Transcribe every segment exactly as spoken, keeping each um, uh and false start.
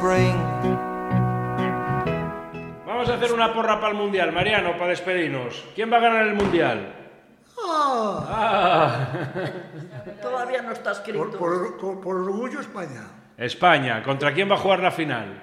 spring. Vamos a hacer una porra para el Mundial, Mariano, para despedirnos. ¿Quién va a ganar el Mundial? Oh, Ah. Todavía no está escrito. por, por, por orgullo España. España. ¿Contra quién va a jugar la final?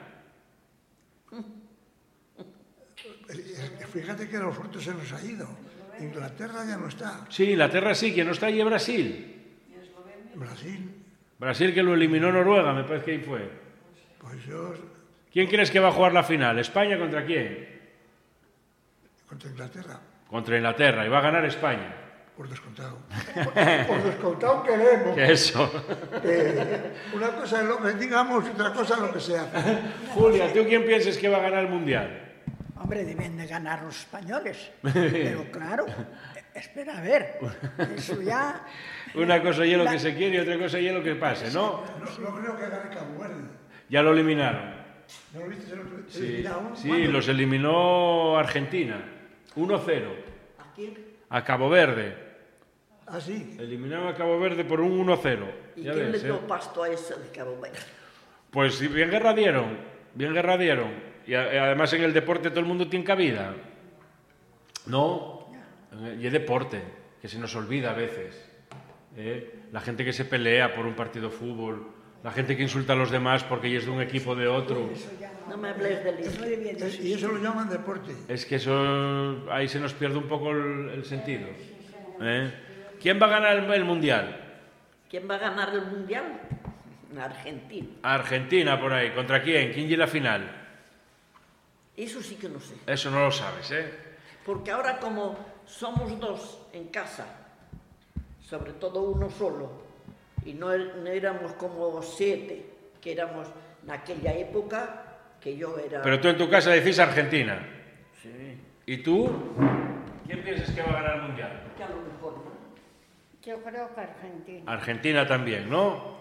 Fíjate que los frutos se nos ha ido. Inglaterra ya no está. Sí, Inglaterra sí, quien no está allí es Brasil. Brasil, Brasil que lo eliminó Noruega, me parece que ahí fue. pues yo ¿Quién crees que va a jugar la final? ¿España contra quién? contra Inglaterra, Contra Inglaterra, y va a ganar España. por descontado. Por, por descontado queremos. ¿Qué es eso? Eh, una cosa es lo que digamos, otra cosa es lo que se hace. Julia, ¿tú quién piensas que va a ganar el Mundial? Hombre, deben de ganar los españoles. Pero claro, espera a ver. Eso ya... Una cosa es lo La- que se quiere y otra cosa es lo que pase, ¿no? No, no creo que gane Cabo Verde. Ya lo eliminaron. ¿No lo viste? Se lo Sí, eliminaron. sí, ¿Cuándo? los eliminó Argentina. uno cero. ¿A quién? A Cabo Verde. Ah, sí. Eliminaron a Cabo Verde por un uno cero. ¿Y Ya quién le ves, dio ¿eh? pasto a ese de Cabo Verde? Pues sí, bien guerra dieron. Bien guerra dieron. Y a- además en el deporte todo el mundo tiene cabida. No, y es deporte, que se nos olvida a veces. ¿eh? La gente que se pelea por un partido de fútbol, la gente que insulta a los demás porque es de un equipo de otro. No me hables del Es- ismo. y eso lo llaman deporte. Es que eso ahí se nos pierde un poco el, el sentido. ¿eh? ¿Quién va a ganar el, el Mundial? ¿Quién va a ganar el Mundial? Argentina. Argentina por ahí. ¿Contra quién? ¿Quién llega la final? Eso sí que no sé. Eso no lo sabes, ¿eh? Porque ahora como somos dos en casa, sobre todo uno solo, y no, er- no éramos como siete, que éramos en aquella época, que yo era... Pero tú en tu casa decís Argentina. Sí. ¿Y tú? ¿Quién piensas que va a ganar el Mundial? Que a lo mejor, ¿no? Yo creo que Argentina. Argentina también, ¿no?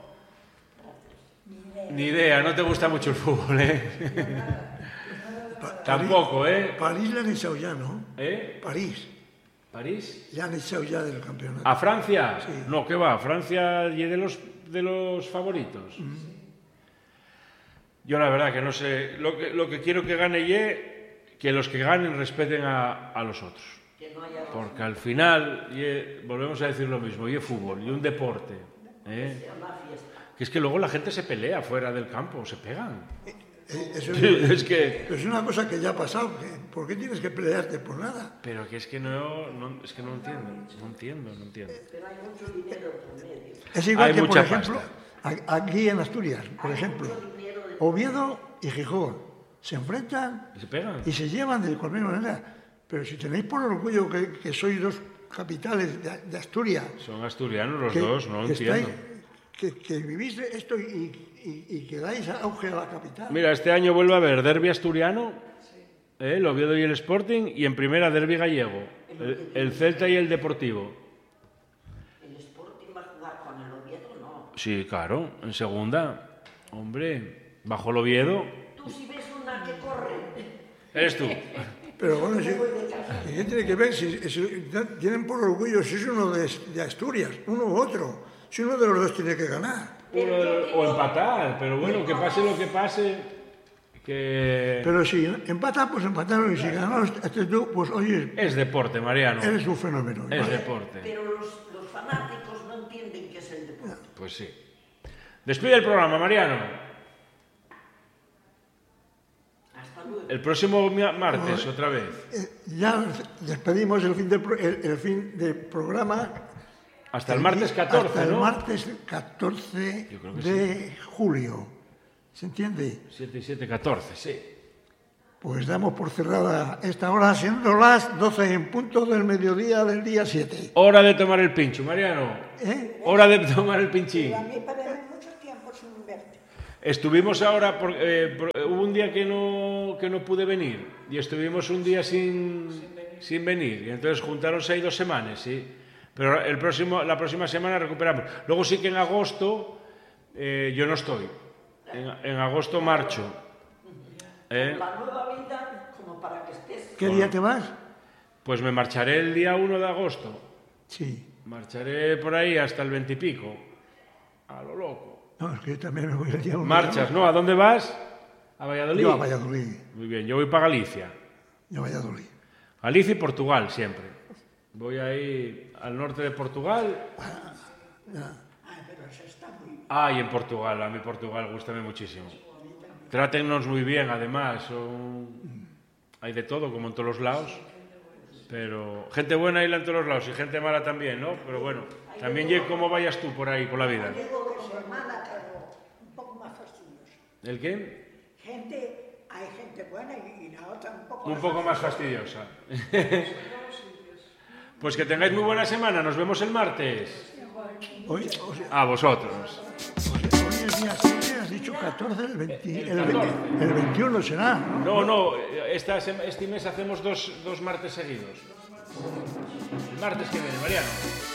Ni idea, no te gusta mucho el fútbol, ¿eh? Pa- Tampoco, ¿eh? París la han echado ya, ¿no? ¿Eh? París. ¿París? Ya han echado ya del campeonato. ¿A Francia? Sí. No, ¿qué va? Francia y de los, de los favoritos. Yo la verdad que no sé. Lo que, lo que quiero que gane ye, que los que ganen respeten a, a los otros. Que no haya... Porque al final, ye, volvemos a decir lo mismo, y es fútbol, y un deporte. ¿eh? una fiesta. Que es que luego la gente se pelea fuera del campo, se pegan. Eh, eso es, Es que... pero es una cosa que ya ha pasado. que- ¿Por qué tienes que pelearte por nada? Pero que es que no, no- es que no entiendo, no entiendo, no entiendo. Pero hay mucho dinero por medio. Es igual Hay que, por mucha ejemplo, a- aquí en Asturias, por ejemplo, Oviedo y Gijón se enfrentan ¿Y se pegan? y se llevan de cualquier manera. Pero si tenéis por orgullo que, que sois dos capitales de, de Asturias, Son asturianos los que, dos, no lo que entiendo. estáis- que, que vivís de esto y, y- y que dais auge a la capital. Mira, este año vuelve a haber derbi asturiano, ¿eh? el Oviedo y el Sporting, y en primera derbi gallego, el, el Celta y el Deportivo. ¿El Sporting va a jugar con el Oviedo? No. Sí, claro, en segunda. Hombre, bajo el Oviedo. Tú si ves una que corre... Eres tú. Pero bueno, si, ¿y qué tiene que ver? Si, si tienen por orgullo si es uno de, de Asturias, uno u otro. Si uno de los dos tiene que ganar. Uno de- o empatar, pero bueno, que pase lo que pase, que... Pero si empatan, pues empataron. Y si ganaron este tú, pues oye, Es deporte, Mariano. eres un fenómeno. Es ¿vale? deporte. Pero los, los fanáticos no entienden qué es el deporte. Pues sí. Despide el programa, Mariano. Hasta luego. El próximo mi- martes, otra vez. Eh, ya despedimos el fin, del pro- el, el fin del programa. Hasta el martes catorce, Hasta el ¿no? martes catorce Yo creo que de julio. ¿Se entiende? siete y siete, catorce, sí. Pues damos por cerrada esta hora, siendo las doce en punto del mediodía del día siete. Hora de tomar el pincho, Mariano. ¿Eh? Hora de tomar el pinchín. A mí parece mucho tiempo sin verte. Estuvimos ahora, por- eh, por- eh, hubo un día que no, que no pude venir y estuvimos un día sin, sin venir. Y entonces juntaronse ahí dos semanas, sí. Pero el próximo, la próxima semana recuperamos. Luego sí que en agosto eh, yo no estoy. En, en agosto marcho. ¿eh? La nueva vida, como para que estés... ¿Qué día te vas? Pues me marcharé el día uno de agosto. Sí. Marcharé por ahí hasta el veintipico. A lo loco. No, es que yo también me voy el día uno. Marchas, ¿no? ¿A dónde vas? ¿A Valladolid? Yo a Valladolid. Muy bien, yo voy para Galicia. Yo a Valladolid. Galicia y Portugal siempre. Voy ahí al norte de Portugal. Ah, y en Portugal, a mí Portugal gústame muchísimo. Trátennos muy bien, además. Son... Hay de todo, como en todos los lados. Pero gente buena hay en todos los lados y gente mala también, ¿no? Pero bueno, también llega como vayas tú por ahí, por la vida. Digo que se mala, pero un poco más fastidiosa. ¿El qué? Gente, hay gente buena y, y la otra un poco Un más poco más fastidiosa. Pues que tengáis muy buena semana, nos vemos el martes. Hoy, o sea, A vosotros. hoy es día siete, has dicho catorce, el, veinte, el, veinte, el veintiuno será, ¿no? No, no, esta, este mes hacemos dos, dos martes seguidos. El martes que viene, Mariano.